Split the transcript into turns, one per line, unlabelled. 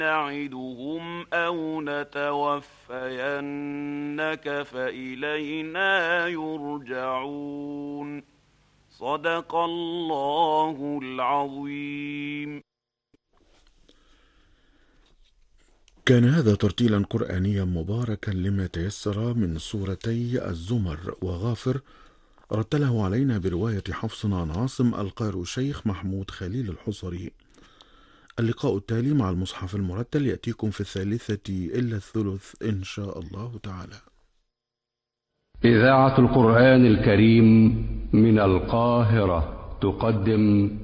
نعدهم أو نتوفينك فإلينا يرجعون. صدق الله العظيم.
كان هذا ترتيلا قرآنيا مباركا لما تيسر من سورتي الزمر وغافر، رتله علينا برواية حفص عن عاصم القارئ الشيخ محمود خليل الحصري. اللقاء التالي مع المصحف المرتل يأتيكم في 1:03 إن شاء الله تعالى.
إذاعة القرآن الكريم من القاهرة تقدم